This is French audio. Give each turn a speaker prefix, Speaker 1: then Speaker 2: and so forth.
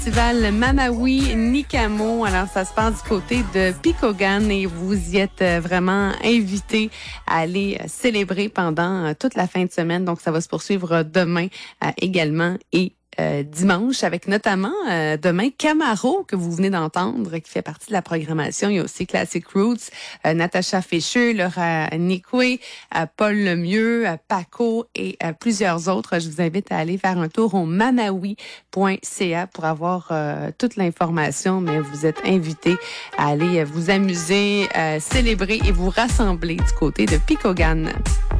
Speaker 1: Festival Mamawi Nikamo. Alors, ça se passe du côté de Picogan et vous y êtes vraiment invités à aller célébrer pendant toute la fin de semaine. Donc, ça va se poursuivre demain également et dimanche avec notamment demain Camaro que vous venez d'entendre qui fait partie de la programmation. Il y a aussi Classic Roots, Natasha Fisher, Laura Nicoué, Paul Lemieux, Paco et plusieurs autres. Je vous invite à aller faire un tour au mamawi.ca pour avoir toute l'information, mais vous êtes invités à aller vous amuser, célébrer et vous rassembler du côté de Picogan.